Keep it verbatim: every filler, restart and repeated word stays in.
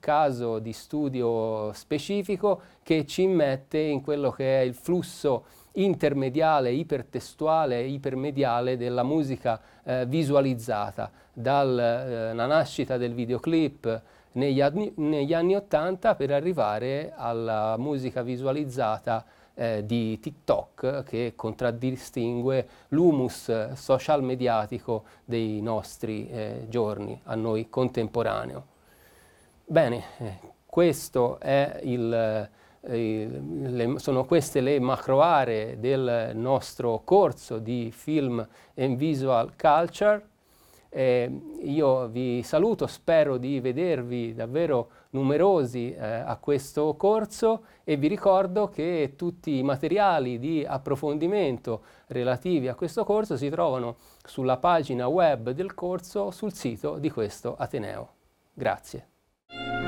caso di studio specifico che ci immette in quello che è il flusso intermediale, ipertestuale e ipermediale della musica eh, visualizzata, dalla eh, nascita del videoclip negli anni, negli anni ottanta per arrivare alla musica visualizzata eh, di TikTok, che contraddistingue l'humus social mediatico dei nostri eh, giorni, a noi contemporaneo. Bene, eh, questo è il... Le, sono queste le macro aree del nostro corso di Film and Visual Culture. Eh, io vi saluto, spero di vedervi davvero numerosi eh, a questo corso e vi ricordo che tutti i materiali di approfondimento relativi a questo corso si trovano sulla pagina web del corso sul sito di questo Ateneo. Grazie.